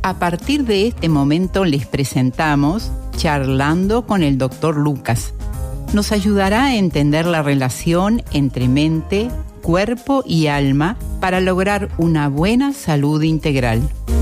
A partir de este momento les presentamos Charlando con el Dr. Lucas. Nos ayudará a entender la relación entre mente, cuerpo y alma para lograr una buena salud integral.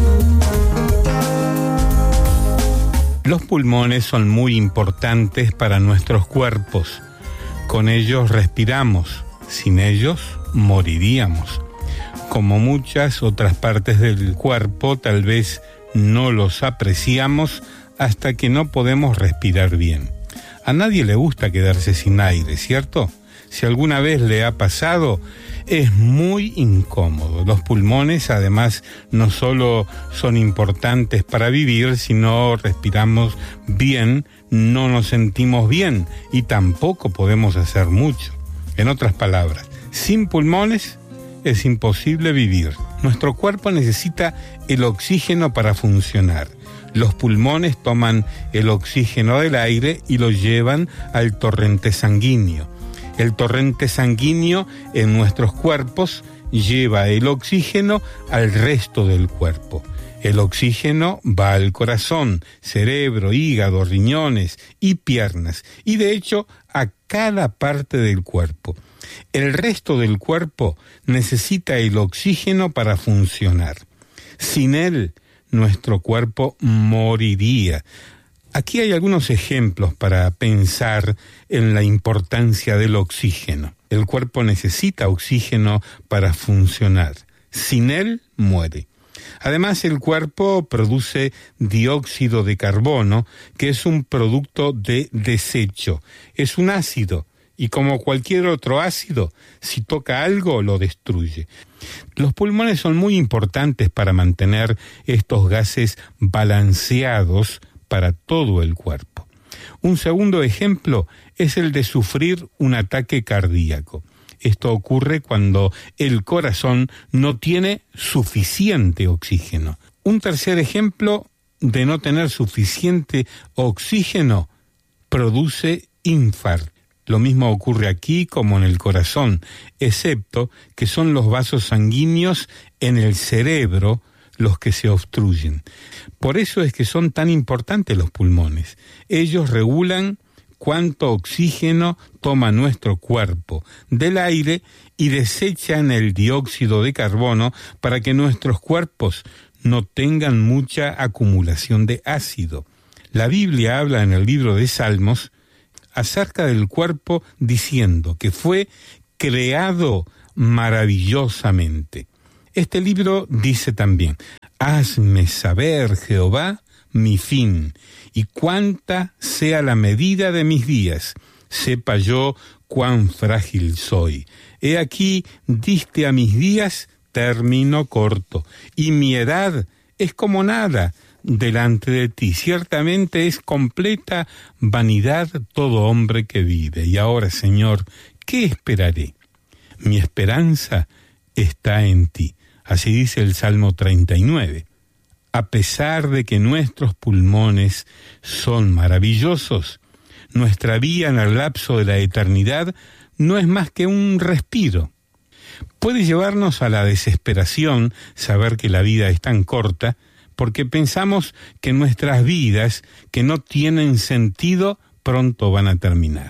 Los pulmones son muy importantes para nuestros cuerpos. Con ellos respiramos, sin ellos moriríamos. Como muchas otras partes del cuerpo, tal vez no los apreciamos hasta que no podemos respirar bien. A nadie le gusta quedarse sin aire, ¿cierto? Si alguna vez le ha pasado, es muy incómodo. Los pulmones, además, no solo son importantes para vivir, sino respiramos bien, no nos sentimos bien y tampoco podemos hacer mucho. En otras palabras, sin pulmones es imposible vivir. Nuestro cuerpo necesita el oxígeno para funcionar. Los pulmones toman el oxígeno del aire y lo llevan al torrente sanguíneo. El torrente sanguíneo en nuestros cuerpos lleva el oxígeno al resto del cuerpo. El oxígeno va al corazón, cerebro, hígado, riñones y piernas, y de hecho a cada parte del cuerpo. El resto del cuerpo necesita el oxígeno para funcionar. Sin él, nuestro cuerpo moriría. Aquí hay algunos ejemplos para pensar en la importancia del oxígeno. El cuerpo necesita oxígeno para funcionar. Sin él, muere. Además, el cuerpo produce dióxido de carbono, que es un producto de desecho. Es un ácido, y como cualquier otro ácido, si toca algo, lo destruye. Los pulmones son muy importantes para mantener estos gases balanceados para todo el cuerpo. Un segundo ejemplo es el de sufrir un ataque cardíaco. Esto ocurre cuando el corazón no tiene suficiente oxígeno. Un tercer ejemplo de no tener suficiente oxígeno produce infarto. Lo mismo ocurre aquí como en el corazón, excepto que son los vasos sanguíneos en el cerebro los que se obstruyen. Por eso es que son tan importantes los pulmones. Ellos regulan cuánto oxígeno toma nuestro cuerpo del aire y desechan el dióxido de carbono para que nuestros cuerpos no tengan mucha acumulación de ácido. La Biblia habla en el libro de Salmos acerca del cuerpo diciendo que fue creado maravillosamente. Este libro dice también: hazme saber, Jehová, mi fin, y cuánta sea la medida de mis días, sepa yo cuán frágil soy. He aquí, diste a mis días término corto, y mi edad es como nada delante de ti. Ciertamente es completa vanidad todo hombre que vive. Y ahora, Señor, ¿qué esperaré? Mi esperanza está en ti. Así dice el Salmo 39. A pesar de que nuestros pulmones son maravillosos, nuestra vida en el lapso de la eternidad no es más que un respiro. Puede llevarnos a la desesperación saber que la vida es tan corta, porque pensamos que nuestras vidas, que no tienen sentido, pronto van a terminar.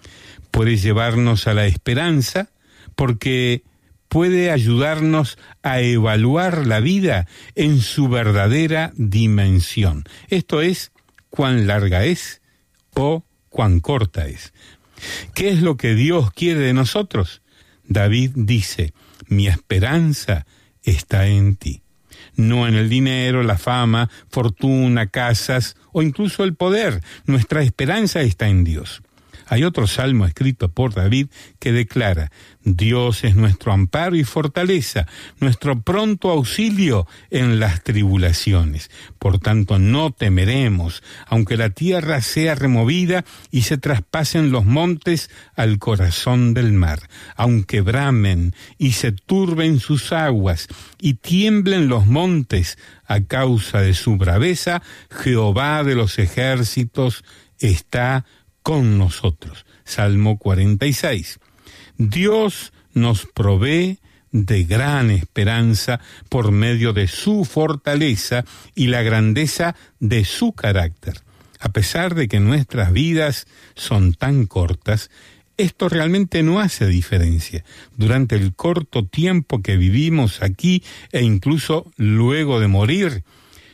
Puede llevarnos a la esperanza, porque puede ayudarnos a evaluar la vida en su verdadera dimensión. Esto es, cuán larga es o cuán corta es. ¿Qué es lo que Dios quiere de nosotros? David dice: mi esperanza está en ti. No en el dinero, la fama, fortuna, casas o incluso el poder. Nuestra esperanza está en Dios. Hay otro salmo escrito por David que declara: Dios es nuestro amparo y fortaleza, nuestro pronto auxilio en las tribulaciones. Por tanto, no temeremos, aunque la tierra sea removida y se traspasen los montes al corazón del mar, aunque bramen y se turben sus aguas y tiemblen los montes a causa de su braveza, Jehová de los ejércitos está con nosotros. Salmo 46. Dios nos provee de gran esperanza por medio de su fortaleza y la grandeza de su carácter. A pesar de que nuestras vidas son tan cortas, esto realmente no hace diferencia. Durante el corto tiempo que vivimos aquí e incluso luego de morir,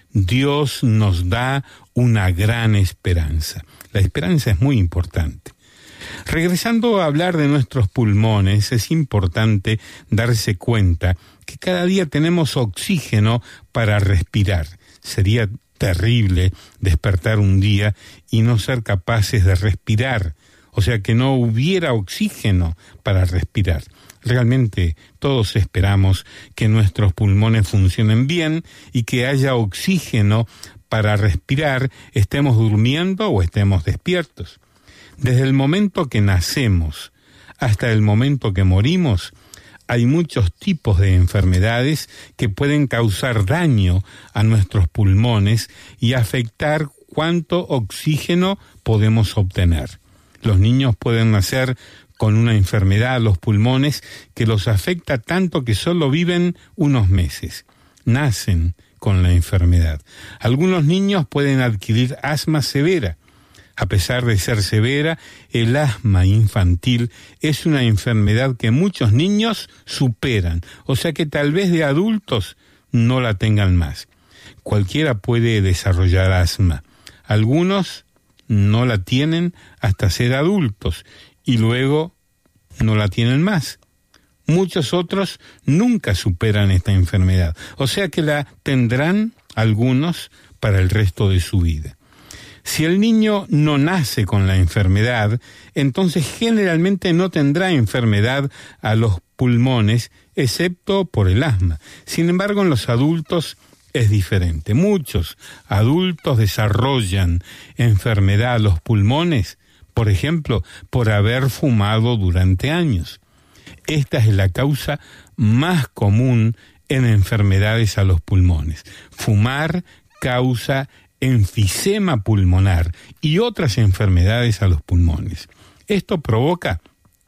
Dios nos da una gran esperanza. La esperanza es muy importante. Regresando a hablar de nuestros pulmones, es importante darse cuenta que cada día tenemos oxígeno para respirar. Sería terrible despertar un día y no ser capaces de respirar, o sea que no hubiera oxígeno para respirar. Realmente todos esperamos que nuestros pulmones funcionen bien y que haya oxígeno para respirar, estemos durmiendo o estemos despiertos. Desde el momento que nacemos hasta el momento que morimos, hay muchos tipos de enfermedades que pueden causar daño a nuestros pulmones y afectar cuánto oxígeno podemos obtener. Los niños pueden nacer con una enfermedad a los pulmones que los afecta tanto que solo viven unos meses. Nacen con la enfermedad. Algunos niños pueden adquirir asma severa. A pesar de ser severa, el asma infantil es una enfermedad que muchos niños superan, o sea que tal vez de adultos no la tengan más. Cualquiera puede desarrollar asma. Algunos no la tienen hasta ser adultos y luego no la tienen más. Muchos otros nunca superan esta enfermedad, o sea que la tendrán algunos para el resto de su vida. Si el niño no nace con la enfermedad, entonces generalmente no tendrá enfermedad a los pulmones, excepto por el asma. Sin embargo, en los adultos es diferente. Muchos adultos desarrollan enfermedad a los pulmones, por ejemplo, por haber fumado durante años. Esta es la causa más común en enfermedades a los pulmones. Fumar causa enfisema pulmonar y otras enfermedades a los pulmones. Esto provoca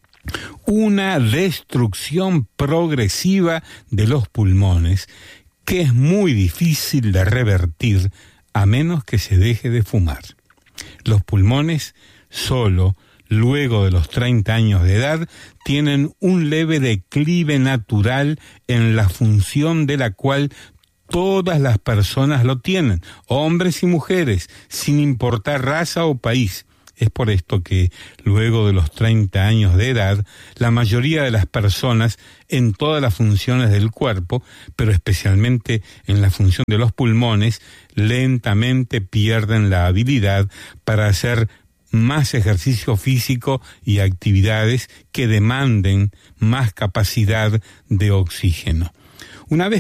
una destrucción progresiva de los pulmones que es muy difícil de revertir a menos que se deje de fumar. Los pulmones solo luego de los 30 años de edad tienen un leve declive natural en la función de la cual todas las personas lo tienen, hombres y mujeres, sin importar raza o país. Es por esto que luego de los 30 años de edad, la mayoría de las personas en todas las funciones del cuerpo, pero especialmente en la función de los pulmones, lentamente pierden la habilidad para hacer más ejercicio físico y actividades que demanden más capacidad de oxígeno. Una vez